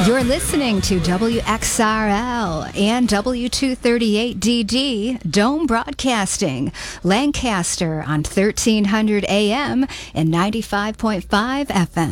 You're listening to WXRL and W238DD Dome Broadcasting, Lancaster on 1300 AM and 95.5 FM.